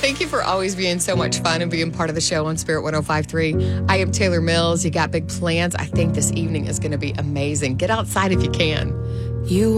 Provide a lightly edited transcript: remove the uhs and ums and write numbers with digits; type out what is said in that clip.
Thank you for always being so much fun and being part of the show on Spirit 105.3. I am Taylor Mills. You got big plans. I think this evening is going to be amazing. Get outside if you can. You